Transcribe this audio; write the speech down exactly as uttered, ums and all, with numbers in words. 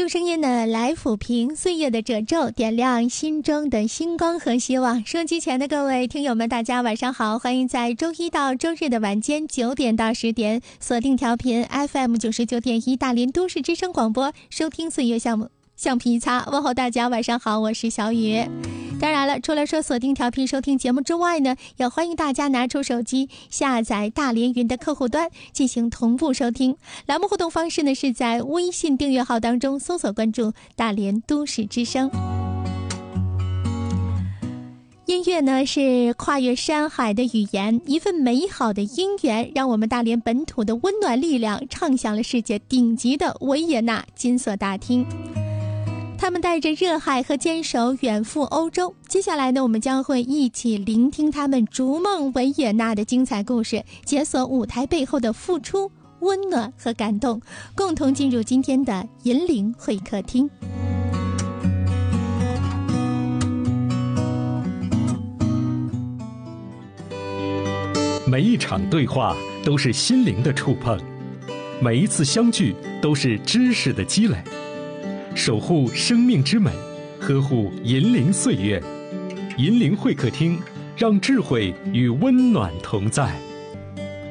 用声音呢来抚平岁月的褶皱，点亮心中的星光和希望。收机前的各位听友们，大家晚上好，欢迎在周一到周日的晚间九点到十点锁定调频 F M 九十九点一大连都市之声广播，收听岁月项目橡皮擦。问候大家晚上好，我是小雨。当然了，除了说锁定调频收听节目之外呢，也欢迎大家拿出手机下载大连云的客户端进行同步收听。栏目互动方式呢是在微信订阅号当中搜索关注大连都市之声。音乐呢是跨越山海的语言，一份美好的因缘让我们大连本土的温暖力量唱响了世界顶级的维也纳金色大厅。他们带着热爱和坚守远赴欧洲。接下来呢，我们将会一起聆听他们逐梦维也纳的精彩故事，解锁舞台背后的付出、温暖和感动，共同进入今天的银铃会客厅。 每一场对话都是心灵的触碰，每一次相聚都是知识的积累。守护生命之美，呵护银铃岁月。银铃会客厅，让智慧与温暖同在。